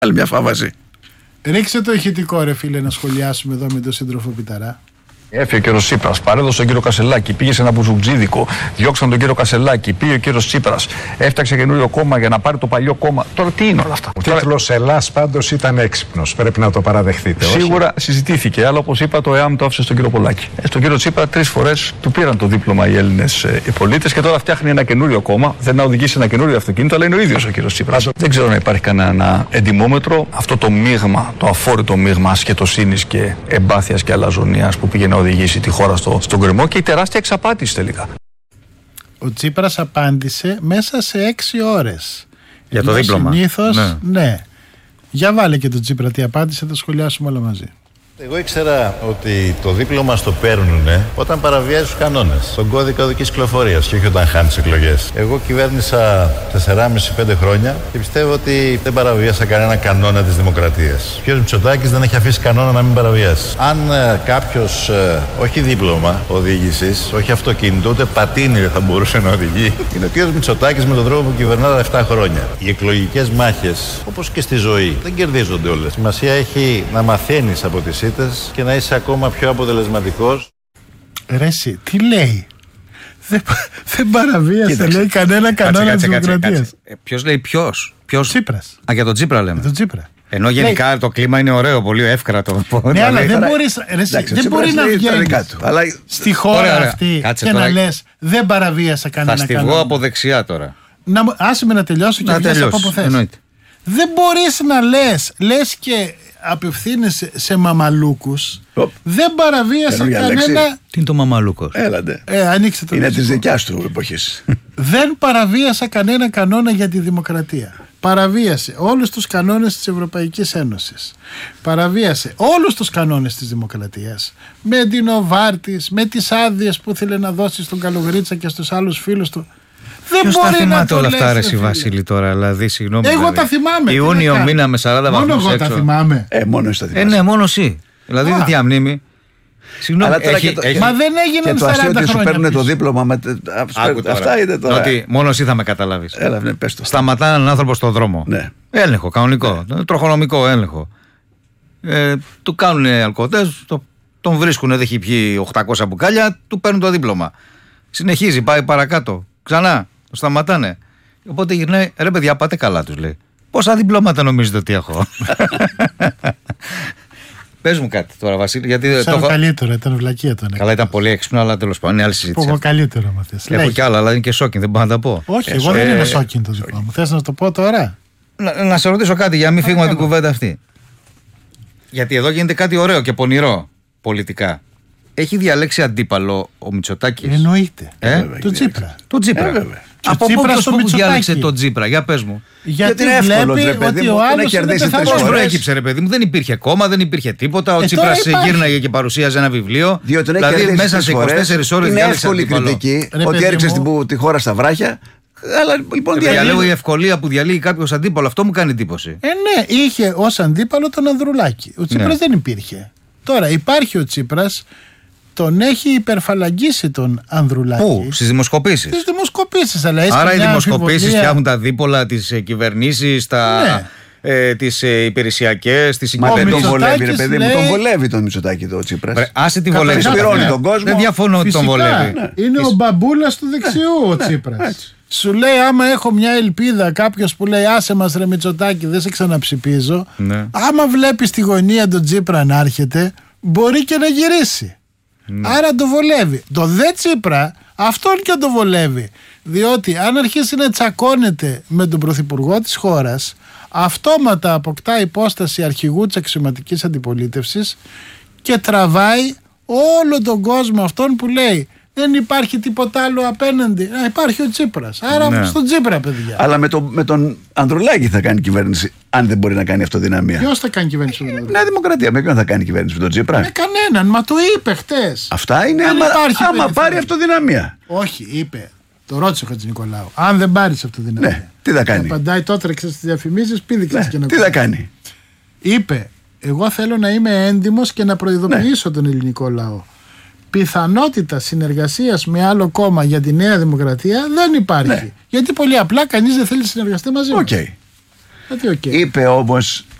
Άλλη μια φάβαση. Ρίξε το ηχητικό, ρε φίλε, να σχολιάσουμε εδώ με τον σύντροφο Πιταρά. Έφυγε ο κύριος Τσίπρας, παρέδωσε τον κύριο Κασελάκη, πήγε σε ένα μπουζουτζίδικο, διώξαν τον κύριο Κασελάκη, πήγε ο κύριος Τσίπρας, έφτιαξε καινούριο κόμμα για να πάρει το παλιό κόμμα. Τώρα τι είναι όλα αυτά? Ο τίτλος Ελλάς πάντως ήταν έξυπνος, πρέπει να το παραδεχτείτε. Σίγουρα συζητήθηκε, αλλά όπως είπα, το ΕΑΜ το άφησε στον κύριο Πολάκη. Στον κύριο Τσίπρα 3 φορές του πήραν το δίπλωμα οι Έλληνες πολίτες και τώρα φτιάχνει ένα καινούριο κόμμα. Δεν να οδηγήσει ένα καινούριο αυτοκίνητο, αλλά είναι ο ίδιος ο κύριος Τσίπρας. Δεν ξέρω να υπάρχει κανένα εντιμόμετρο. Αυτό το μείγμα, το αφόρητο μείγμα ασχετοσύνης και εμπάθειας και αλαζονίας που πήγε να οδηγήσει τη χώρα στον γκρεμό και η τεράστια εξαπάτηση τελικά. Ο Τσίπρας απάντησε μέσα σε 6 ώρες. Για το δίπλωμα. Συνήθως, ναι. Για βάλε και τον Τσίπρα τι απάντησε, θα σχολιάσουμε όλα μαζί. Εγώ ήξερα ότι το δίπλωμα στο παίρνουν όταν παραβιάζει τους κανόνες, τον κώδικα οδικής κυκλοφορίας και όχι όταν χάνεις εκλογές. Εγώ κυβέρνησα 4,5-5 χρόνια και πιστεύω ότι δεν παραβίασα κανένα κανόνα της δημοκρατίας. Ο κ. Μητσοτάκης δεν έχει αφήσει κανόνα να μην παραβιάσει. Αν κάποιος, όχι δίπλωμα οδήγησης, όχι αυτοκίνητο, ούτε πατίνι δεν θα μπορούσε να οδηγεί, είναι ο κ. Μητσοτάκης με τον τρόπο που κυβερνά 7 χρόνια. Οι εκλογικές μάχες, όπως και στη ζωή, δεν κερδίζονται όλες. Σημασία έχει να μαθαίνεις από τις και να είσαι ακόμα πιο αποτελεσματικός. Ρε εσύ, τι λέει? Δεν παραβίασε, λέει, κανένα κανόνα της δημοκρατίας. Ποιος λέει ποιος? Τσίπρας. Για τον Τσίπρα λέμε. Για τον Τσίπρα. Ενώ γενικά λέει, το κλίμα είναι ωραίο, πολύ εύκρατο. Ναι, αλλά δεν μπορεί να βγαίνεις στη χώρα αυτή και να λες δεν παραβίασα κανένα κανόνα. Θα στη βγω από δεξιά τώρα. Άσε με να τελειώσω και βγες από όπου θες. Δεν μπορείς να λες και απευθύνεσαι σε μαμαλούκους. Δεν παραβίασε κανένα. Τι είναι το μαμαλούκος? Έλατε. Ανοίξτε το. Είναι της δικιάς του εποχής. Δεν παραβίασα κανένα κανόνα για τη δημοκρατία. Παραβίασε όλους τους κανόνες της Ευρωπαϊκής Ένωσης. Παραβίασε όλους τους κανόνες της δημοκρατίας. Με την Οβάρτης, με τις άδειες που ήθελε να δώσει στον Καλογρίτσα και στους άλλους φίλους του. Ποιος τα θυμάται όλα αυτά, ρε Βασίλη, τώρα, δηλαδή, συγγνώμη. Εγώ τα θυμάμαι. Ιούνιο μήνα με 40 βαθμούς έξω. Μόνο εγώ τα θυμάμαι. Μόνο εσύ τα θυμάσαι. Ναι, μόνο εσύ. Δηλαδή, δεν τι μνήμη. Συγγνώμη, μα δεν έγιναν 40 χρόνια. Και το αστείο ότι σου παίρνουν το δίπλωμα με. Αυτά είναι τώρα. Ότι μόνο εσύ θα με καταλάβεις. Έλα, ναι, πες το. Σταματάνε έναν άνθρωπο στον δρόμο. Ναι. Έλεγχο, κανονικό. Ναι. Τροχονομικό έλεγχο. Του κάνουν αλκοτές, τον βρίσκουν, δεν έχει πιει 800 μπουκάλια, του παίρνουν το δίπλωμα. Συνεχίζει, πάει παρακάτω. Ξανά, το σταματάνε. Οπότε γυρνάει, ρε παιδιά, πάτε καλά, τους λέει. Πόσα διπλώματα νομίζετε ότι έχω? Πες μου κάτι τώρα, Βασίλη. Γιατί ήταν καλύτερο, ήταν βλακεία τον. Καλά, ήταν πολύ έξυπνο, αλλά τέλος πάντων είναι άλλη συζήτηση. Έχω καλύτερο, μα θες. Έχω κι άλλα, αλλά είναι και σόκινγκ, δεν μπορώ να τα πω. Όχι, εγώ δεν είναι σόκινγκ το δικό μου. Θες να το πω τώρα? Να σε ρωτήσω κάτι για να μην φύγουμε από την κουβέντα αυτή. Γιατί εδώ γίνεται κάτι ωραίο και πονηρό πολιτικά. Έχει διαλέξει αντίπαλο ο Μητσοτάκης? Εννοείται. Τον Τσίπρα. Τον Τσίπρα. Από πού διάλεξε τον Τσίπρα, για πες μου? Γιατί είναι εύκολο, ρε παιδί μου, να κερδίσει 3 φορές. Πώς προέκυψε, ρε παιδί μου? Δεν υπήρχε κόμμα, δεν υπήρχε τίποτα. Ο Τσίπρας γύρναγε και παρουσίαζε ένα βιβλίο. Δηλαδή μέσα σε 24 ώρες είναι εύκολη κριτική ότι έριξε τη χώρα στα βράχια. Αλλά λοιπόν διαλέγω η ευκολία που διαλύει κάποιος αντίπαλο. Αυτό μου κάνει εντύπωση. Ναι, είχε ως αντίπαλο τον Ανδρουλάκη. Ο Τσίπρας δεν υπήρχε. Τώρα υπάρχει ο Τσίπρας. Τον έχει υπερφαλαγγίσει τον Ανδρουλάκη. Πού? Στις δημοσκοπήσεις. Στις δημοσκοπήσεις, αλλά άρα οι δημοσκοπήσεις φτιάχνουν τα δίπολα, τις κυβερνήσεις, τις υπηρεσιακές, τις συγκεκριμένες. Μα δεν τον βολεύει, ρε παιδί μου, τον βολεύει τον Μητσοτάκη το Τσίπρας. Άσε τη βολεύει. Σπυρώνει τον κόσμο. Δεν διαφωνώ ότι τον βολεύει. Είναι ο μπαμπούλας του δεξιού ο Τσίπρας. Σου λέει, άμα έχω μια ελπίδα, κάποιος που λέει άσε μας ρε Μητσοτάκη, δεν σε ξαναψηπίζω. Άμα βλέπει τη γωνία τον Τσίπρα να έρχεται, μπορεί και να γυρίσει. Άρα το βολεύει. Το δε Τσίπρα αυτόν και το βολεύει. Διότι αν αρχίσει να τσακώνεται με τον πρωθυπουργό της χώρας, αυτόματα αποκτά υπόσταση αρχηγού της αξιωματικής αντιπολίτευσης και τραβάει όλο τον κόσμο αυτόν που λέει δεν υπάρχει τίποτα άλλο απέναντι. Υπάρχει ο Τσίπρας. Άρα στον Τσίπρα, παιδιά. Αλλά με τον Ανδρουλάκη θα κάνει κυβέρνηση, αν δεν μπορεί να κάνει αυτοδυναμία. Ποιος θα κάνει κυβέρνηση με τον Ανδρουλάκη? Νέα Δημοκρατία. Με ποιον θα κάνει κυβέρνηση, με τον Τσίπρα? Με κανέναν. Μα το είπε χτες. Αυτά είναι άμα πάρει αυτοδυναμία. Όχι, είπε. Το ρώτησε ο Χατζηνικολάου. Αν δεν πάρει αυτοδυναμία. Ναι, τι θα κάνει? Απαντάει το έτρεξε στις διαφημίσεις, πήδηξε και να τι θα κάνει? Είπε, εγώ θέλω να είμαι έντιμος και να προειδοποιήσω τον ελληνικό λαό. Πιθανότητα συνεργασίας με άλλο κόμμα για τη Νέα Δημοκρατία δεν υπάρχει. Γιατί πολύ απλά κανείς δεν θέλει να συνεργαστεί μαζί μας. Είπε όμως